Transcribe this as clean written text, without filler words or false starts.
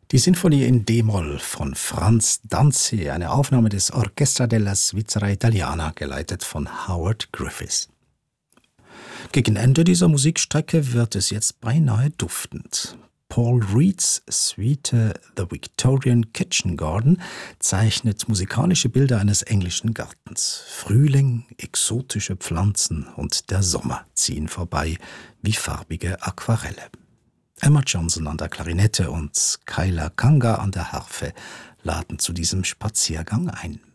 Die Sinfonie in D-Moll von Franz Danzig, eine Aufnahme des Orchestra della Svizzera Italiana, geleitet von Howard Griffiths. Gegen Ende dieser Musikstrecke wird es jetzt beinahe duftend. Paul Reeds Suite The Victorian Kitchen Garden zeichnet musikalische Bilder eines englischen Gartens. Frühling, exotische Pflanzen und der Sommer ziehen vorbei wie farbige Aquarelle. Emma Johnson an der Klarinette und Kyla Kanga an der Harfe laden zu diesem Spaziergang ein.